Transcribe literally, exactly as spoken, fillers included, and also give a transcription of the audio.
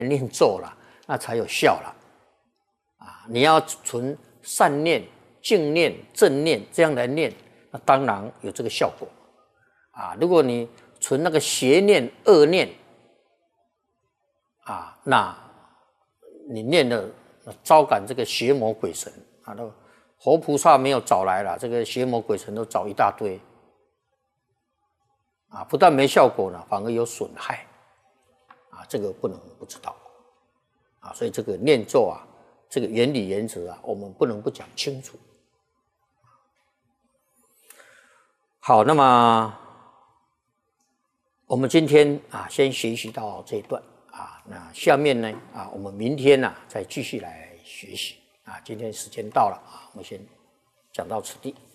念咒了，那才有效了。啊，你要存善念、净念、正念这样来念，那当然有这个效果。啊，如果你存那个邪念、恶念，啊，那你念了招感这个邪魔鬼神啊，那活菩萨没有找来了，这个邪魔鬼神都找一大堆。啊，不但没效果呢，反而有损害。啊，这个不能不知道。啊，所以这个念咒啊，这个原理原则啊，我们不能不讲清楚。好，那么我们今天啊，先学习到这一段啊，那下面呢啊，我们明天呢、啊、再继续来学习啊。今天时间到了啊，我们先讲到此地。